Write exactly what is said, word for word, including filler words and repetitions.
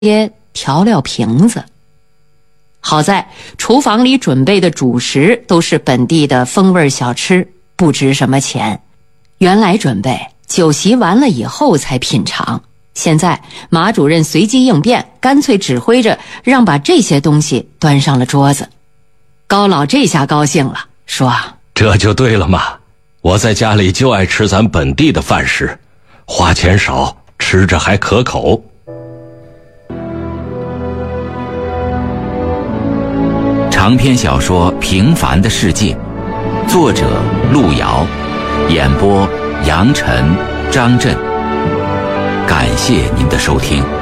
些调料瓶子。好在厨房里准备的主食都是本地的风味小吃，不值什么钱。原来准备酒席完了以后才品尝，现在马主任随机应变，干脆指挥着让把这些东西端上了桌子。高老这下高兴了，说： 这就对了嘛，我在家里就爱吃咱本地的饭食，花钱少，吃着还可口。 长篇小说《平凡的世界》，作者路遥，演播杨晨、张震。感谢您的收听。